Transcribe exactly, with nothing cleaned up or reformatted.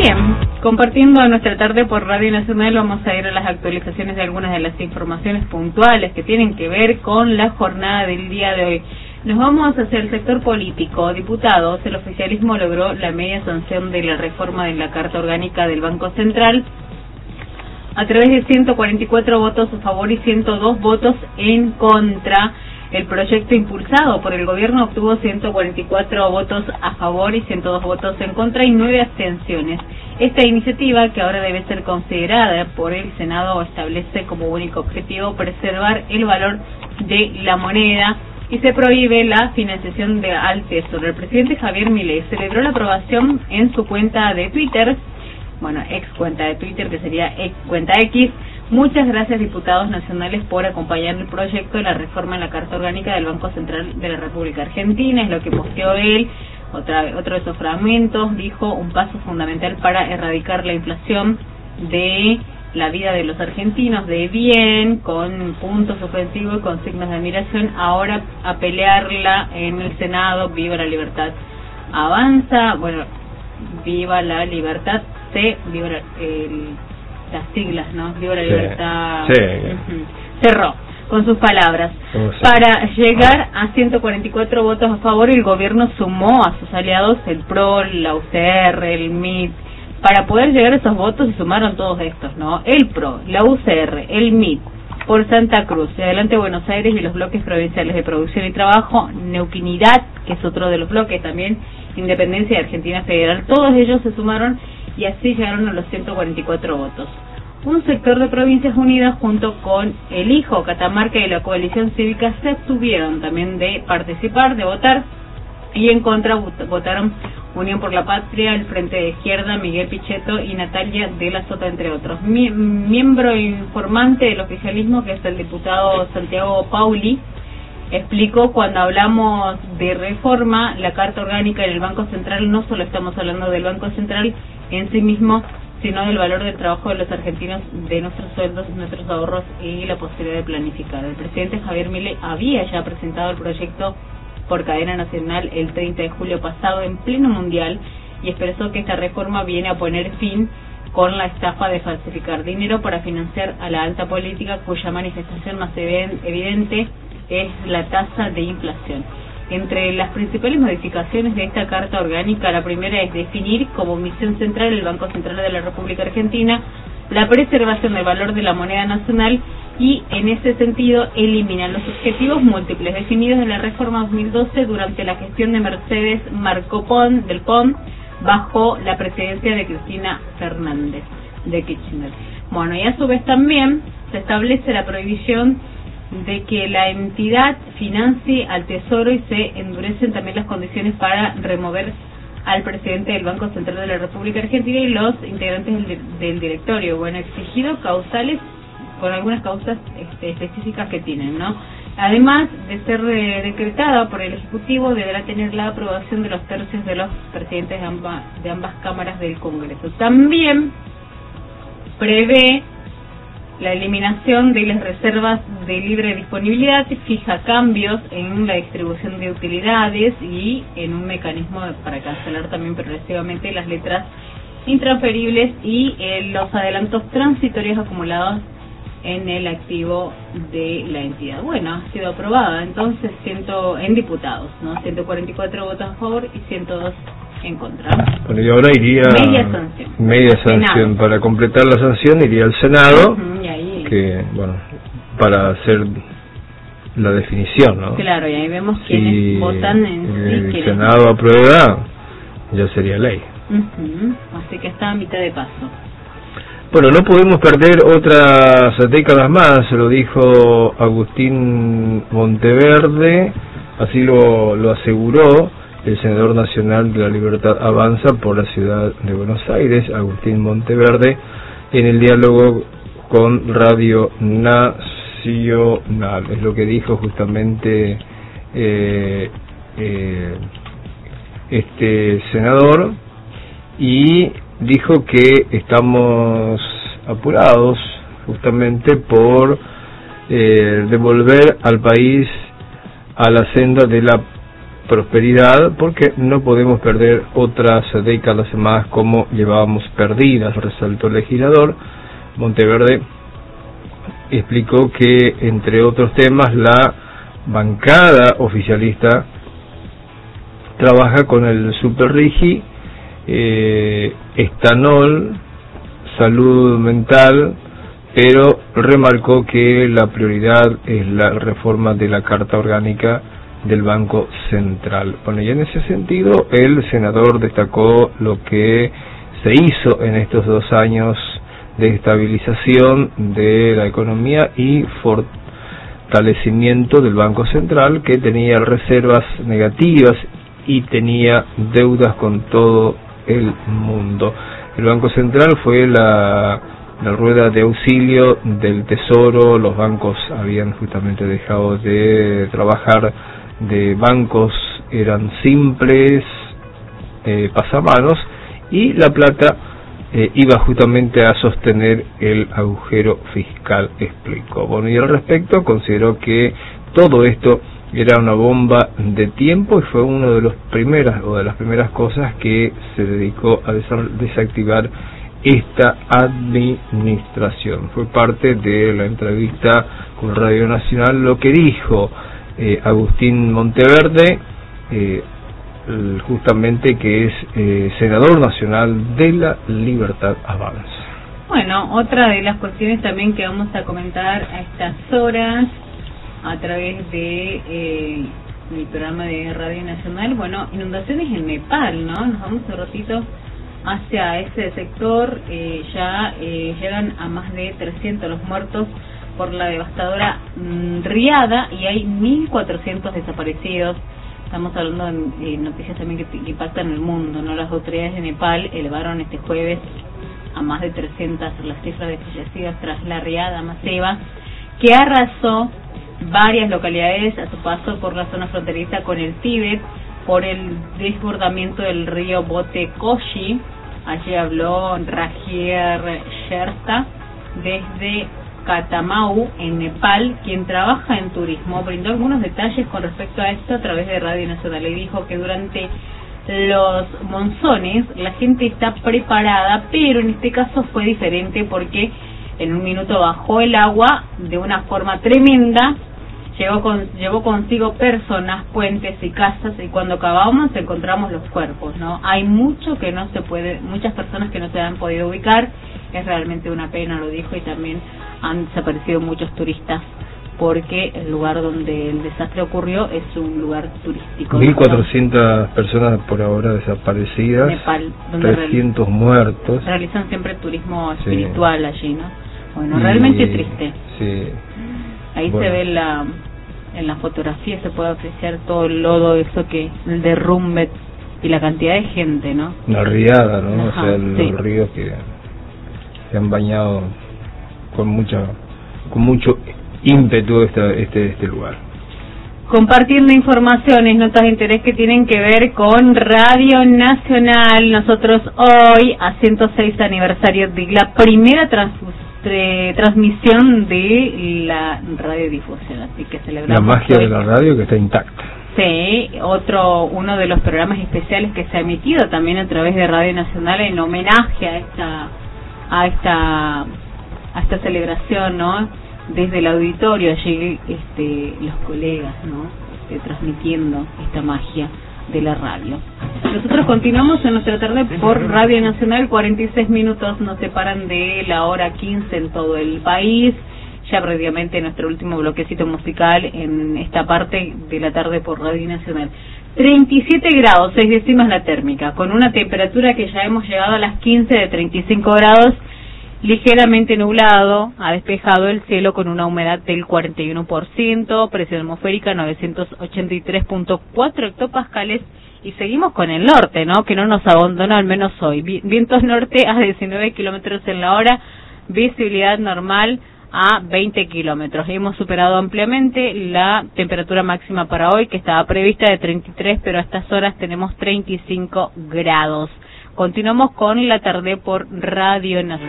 Bien, compartiendo nuestra tarde por Radio Nacional, vamos a ir a las actualizaciones de algunas de las informaciones puntuales que tienen que ver con la jornada del día de hoy. Nos vamos hacia el sector político. Diputados, el oficialismo logró la media sanción de la reforma de la Carta Orgánica del Banco Central a través de ciento cuarenta y cuatro votos a favor y ciento dos votos en contra. El proyecto impulsado por el gobierno obtuvo ciento cuarenta y cuatro votos a favor y ciento dos votos en contra y nueve abstenciones. Esta iniciativa, que ahora debe ser considerada por el Senado, establece como único objetivo preservar el valor de la moneda y se prohíbe la financiación de al Tesoro. El presidente Javier Milei celebró la aprobación en su cuenta de Twitter, bueno, ex cuenta de Twitter, que sería ex cuenta X. Muchas gracias, diputados nacionales, por acompañar el proyecto de la reforma en la Carta Orgánica del Banco Central de la República Argentina. Es lo que posteó él. Otra, otro de esos fragmentos dijo: un paso fundamental para erradicar la inflación de la vida de los argentinos, de bien, con puntos ofensivos y con signos de admiración. Ahora a pelearla en el Senado. Viva la libertad. Avanza, bueno, viva la libertad. C, viva la, el, las siglas, ¿no? Viva la libertad. Sí. Uh-huh. Cerró con sus palabras. Para llegar a ciento cuarenta y cuatro votos a favor, el gobierno sumó a sus aliados el P R O, la U C R, el M I T. Para poder llegar a esos votos se sumaron todos estos, ¿no? El P R O, la U C R, el M I T, por Santa Cruz, y Adelante Buenos Aires y los bloques provinciales de producción y trabajo, Neuquinidad, que es otro de los bloques también, Independencia y Argentina Federal. Todos ellos se sumaron y así llegaron a los ciento cuarenta y cuatro votos. Un sector de Provincias Unidas junto con el Hijo, Catamarca y la Coalición Cívica se abstuvieron también de participar, de votar, y en contra votaron Unión por la Patria, el Frente de Izquierda, Miguel Pichetto y Natalia de la Sota, entre otros. Mi, miembro informante del oficialismo, que es el diputado Santiago Pauli, explicó: cuando hablamos de reforma, la Carta Orgánica en el Banco Central, no solo estamos hablando del Banco Central en sí mismo, sino del valor del trabajo de los argentinos, de nuestros sueldos, nuestros ahorros y la posibilidad de planificar. El presidente Javier Milei había ya presentado el proyecto por cadena nacional el treinta de julio pasado en pleno mundial y expresó que esta reforma viene a poner fin con la estafa de falsificar dinero para financiar a la alta política, cuya manifestación más evidente es la tasa de inflación. Entre las principales modificaciones de esta Carta Orgánica, la primera es definir como misión central el Banco Central de la República Argentina la preservación del valor de la moneda nacional y, en ese sentido, eliminan los objetivos múltiples definidos en la Reforma dos mil doce durante la gestión de Mercedes Marcó Pon, del P O M, bajo la presidencia de Cristina Fernández de Kirchner. Bueno, y a su vez también se establece la prohibición de que la entidad financie al Tesoro y se endurecen también las condiciones para remover al presidente del Banco Central de la República Argentina y los integrantes del, del directorio. Bueno, exigido causales con algunas causas este, específicas que tienen, ¿no? Además de ser eh, decretada por el Ejecutivo, deberá tener la aprobación de los tercios de los presidentes de ambas, de ambas cámaras del Congreso. También prevé la eliminación de las reservas de libre disponibilidad, fija cambios en la distribución de utilidades y en un mecanismo para cancelar también progresivamente las letras intransferibles y eh, los adelantos transitorios acumulados en el activo de la entidad. Bueno, ha sido aprobada entonces ciento en diputados, ¿no? ciento cuarenta y cuatro votos a favor y ciento dos en contra. Bueno, y ahora iría media sanción, media sanción Senado. Para completar la sanción iría al Senado, uh-huh, y ahí, que bueno, para hacer la definición, ¿no? Claro, y ahí vemos quienes si votan en el sí, Senado aprueba, ya sería ley. Uh-huh. Así que está a mitad de paso. Bueno, no podemos perder otras décadas más, lo dijo Agustín Monteverde, así lo, lo aseguró el senador nacional de la Libertad Avanza por la ciudad de Buenos Aires, Agustín Monteverde, en el diálogo con Radio Nacional. Es lo que dijo justamente eh, eh, este senador, y dijo que estamos apurados justamente por eh, devolver al país a la senda de la prosperidad, porque no podemos perder otras décadas más como llevábamos perdidas, resaltó el legislador. Monteverde explicó que, entre otros temas, la bancada oficialista trabaja con el Superrigi, eh, estanol, salud mental, pero remarcó que la prioridad es la reforma de la Carta Orgánica del Banco Central. Bueno, y en ese sentido el senador destacó lo que se hizo en estos dos años de estabilización de la economía y fortalecimiento del Banco Central, que tenía reservas negativas y tenía deudas con todo el mundo. El Banco Central fue la, la rueda de auxilio del Tesoro. Los bancos habían justamente dejado de trabajar de bancos, eran simples eh, pasamanos, y la plata eh, iba justamente a sostener el agujero fiscal, explicó. Bueno, y al respecto consideró que todo esto era una bomba de tiempo y fue una de los primeras o de las primeras cosas que se dedicó a desactivar esta administración. Fue parte de la entrevista con Radio Nacional lo que dijo eh, Agustín Monteverde, eh, justamente que es eh, senador nacional de la Libertad Avanza. Bueno, otra de las cuestiones también que vamos a comentar a estas horas a través de eh, el programa de Radio Nacional, bueno, inundaciones en Nepal, ¿no? Nos vamos un ratito hacia ese sector, eh, ya eh, llegan a más de trescientos los muertos por la devastadora mmm, riada, y hay mil cuatrocientos desaparecidos. Estamos hablando de eh, noticias también que, que impactan el mundo, ¿no? Las autoridades de Nepal elevaron este jueves a más de trescientas las cifras de fallecidos tras la riada masiva que arrasó varias localidades a su paso por la zona fronteriza con el Tíbet por el desbordamiento del río Botekoshi. Allí habló Rajier Sherta desde Katamau, en Nepal, quien trabaja en turismo. Brindó algunos detalles con respecto a esto a través de Radio Nacional y dijo que durante los monzones la gente está preparada, pero en este caso fue diferente porque en un minuto bajó el agua de una forma tremenda, llevó, con, llevó consigo personas, puentes y casas, y cuando acabamos encontramos los cuerpos, ¿no? Hay mucho que no se puede, muchas personas que no se han podido ubicar, es realmente una pena, lo dijo, y también han desaparecido muchos turistas porque el lugar donde el desastre ocurrió es un lugar turístico. mil cuatrocientas personas por ahora desaparecidas, Nepal, donde trescientos muertos. Realizan siempre turismo espiritual, sí, allí, ¿no? Bueno, y, realmente triste. Sí. Ahí bueno. se ve la, en la fotografía, se puede apreciar todo el lodo, eso que, el derrumbe y la cantidad de gente, ¿no? La riada, ¿no? Ajá, o sea, el, sí. los ríos que se han bañado con mucha, con mucho ímpetu este, este, este lugar. Compartiendo informaciones, notas de interés que tienen que ver con Radio Nacional. Nosotros hoy, a ciento seis aniversario de la primera trans, tre, transmisión de la radiodifusión, así que celebramos la magia hoy de la radio que está intacta. Sí, otro, uno de los programas especiales que se ha emitido también a través de Radio Nacional en homenaje a esta, a esta, a esta celebración, ¿no? Desde el auditorio allí este, los colegas, ¿no? Este, transmitiendo esta magia de la radio. Nosotros continuamos en nuestra tarde por Radio Nacional. Cuarenta y seis minutos nos separan de la hora quince en todo el país. Ya prácticamente nuestro último bloquecito musical en esta parte de la tarde por Radio Nacional. treinta y siete grados, seis décimas la térmica, con una temperatura que ya hemos llegado a las quince de treinta y cinco grados. Ligeramente nublado, ha despejado el cielo con una humedad del cuarenta y uno por ciento, presión atmosférica novecientos ochenta y tres punto cuatro hectopascales, y seguimos con el norte, ¿no? Que no nos abandona, al menos hoy. Vientos norte a diecinueve kilómetros en la hora, visibilidad normal a veinte kilómetros. Hemos superado ampliamente la temperatura máxima para hoy, que estaba prevista de treinta y tres, pero a estas horas tenemos treinta y cinco grados. Continuamos con la tarde por Radio Nacional.